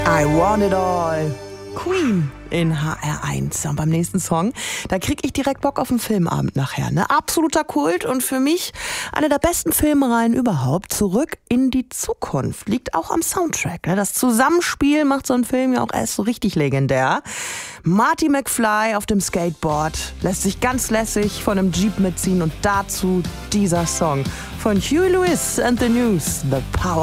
I Want It All. Queen in HR1. Und beim nächsten Song, da krieg ich direkt Bock auf einen Filmabend nachher. Ne? Absoluter Kult und für mich eine der besten Filmreihen überhaupt. Zurück in die Zukunft. Liegt auch am Soundtrack. Ne? Das Zusammenspiel macht so einen Film ja auch erst so richtig legendär. Marty McFly auf dem Skateboard lässt sich ganz lässig von einem Jeep mitziehen und dazu dieser Song von Huey Lewis and the News, The Power